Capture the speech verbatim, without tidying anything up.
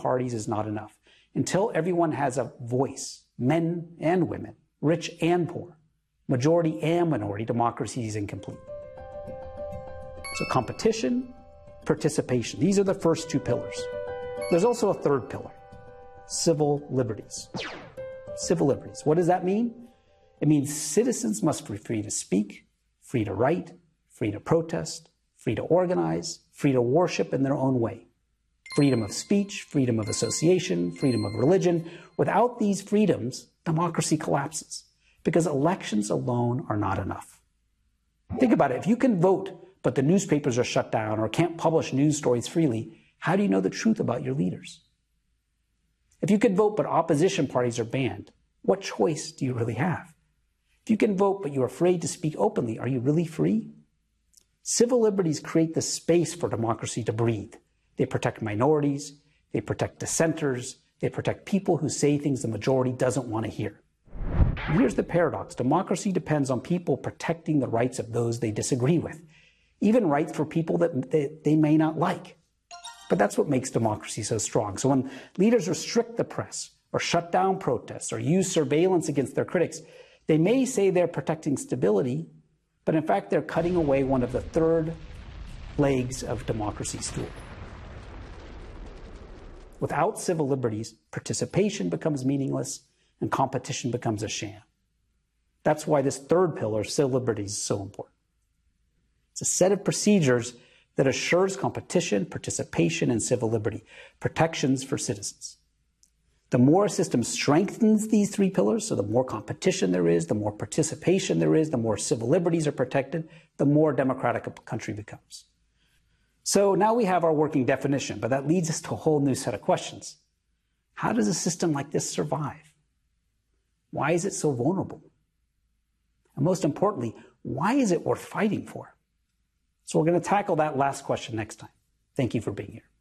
parties is not enough. Until everyone has a voice, men and women, rich and poor, majority and minority, democracy is incomplete. So competition, participation. These are the first two pillars. There's also a third pillar, civil liberties. Civil liberties. What does that mean? It means citizens must be free to speak, free to write, free to protest, free to organize, free to worship in their own way. Freedom of speech, freedom of association, freedom of religion. Without these freedoms, democracy collapses because elections alone are not enough. Think about it. If you can vote, but the newspapers are shut down or can't publish news stories freely, how do you know the truth about your leaders? If you can vote, but opposition parties are banned, what choice do you really have? If you can vote, but you're afraid to speak openly, are you really free? Civil liberties create the space for democracy to breathe. They protect minorities, they protect dissenters, they protect people who say things the majority doesn't want to hear. And here's the paradox. Democracy depends on people protecting the rights of those they disagree with, even rights for people that they, they may not like. But that's what makes democracy so strong. So when leaders restrict the press or shut down protests or use surveillance against their critics, they may say they're protecting stability, but in fact they're cutting away one of the third legs of democracy's stool. Without civil liberties, participation becomes meaningless and competition becomes a sham. That's why this third pillar, civil liberties, is so important. It's a set of procedures that assures competition, participation, and civil liberty, protections for citizens. The more a system strengthens these three pillars, so the more competition there is, the more participation there is, the more civil liberties are protected, the more democratic a country becomes. So now we have our working definition, but that leads us to a whole new set of questions. How does a system like this survive? Why is it so vulnerable? And most importantly, why is it worth fighting for? So we're going to tackle that last question next time. Thank you for being here.